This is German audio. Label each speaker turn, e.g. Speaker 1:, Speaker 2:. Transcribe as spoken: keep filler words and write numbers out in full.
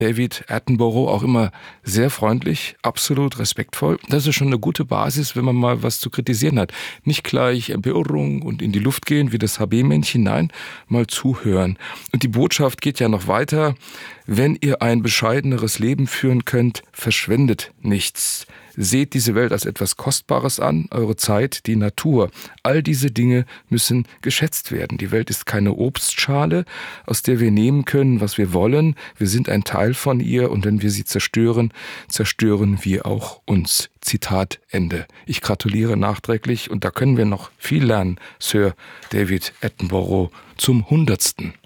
Speaker 1: David Attenborough auch immer sehr freundlich, absolut respektvoll. Das ist schon eine gute Basis, wenn man mal was zu kritisieren hat. Nicht gleich Empörung und in die Luft gehen wie das H B-Männchen, nein, mal zuhören. Und die Botschaft geht ja noch weiter. Wenn ihr ein bescheideneres Leben führen könnt, verschwendet nichts. Seht diese Welt als etwas Kostbares an, eure Zeit, die Natur. All diese Dinge müssen geschätzt werden. Die Welt ist keine Obstschale, aus der wir nehmen können, was wir wollen. Wir sind ein Teil von ihr und wenn wir sie zerstören, zerstören wir auch uns. Zitat Ende. Ich gratuliere nachträglich und da können wir noch viel lernen, Sir David Attenborough, zum Hundertsten.